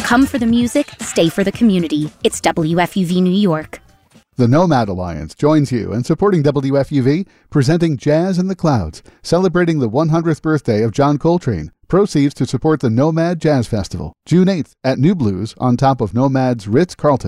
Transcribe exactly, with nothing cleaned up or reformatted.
Come for the music, stay for the community. It's W F U V New York. The Nomad Alliance joins you in supporting W F U V, presenting Jazz in the Clouds, celebrating the one hundredth birthday of John Coltrane. Proceeds to support the Nomad Jazz Festival, June eighth at New Blues on top of Nomad's Ritz-Carlton.